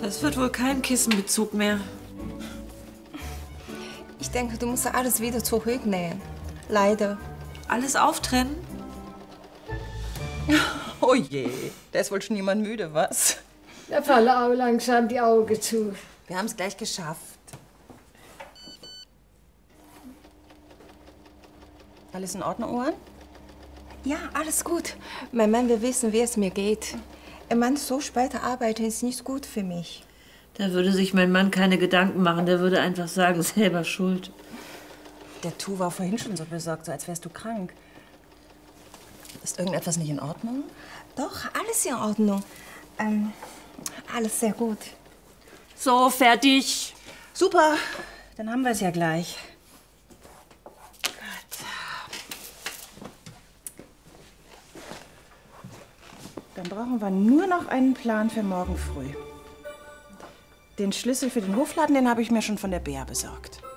Das wird wohl kein Kissenbezug mehr. Ich denke, du musst alles wieder zurücknehmen. Leider. Alles auftrennen? Oh je, da ist wohl schon jemand müde, was? Da fallen auch langsam die Augen zu. Wir haben es gleich geschafft. Alles in Ordnung, Ohren? Ja, alles gut. Mein Mann will wissen, wie es mir geht. Er meint, so später arbeiten ist nicht gut für mich. Da würde sich mein Mann keine Gedanken machen. Der würde einfach sagen, selber schuld. Der Tu war vorhin schon so besorgt, so als wärst du krank. Ist irgendetwas nicht in Ordnung? Doch, alles in Ordnung. Alles sehr gut. So, fertig. Super, dann haben wir es ja gleich. Dann brauchen wir nur noch einen Plan für morgen früh. Den Schlüssel für den Hofladen, den habe ich mir schon von der Bea besorgt.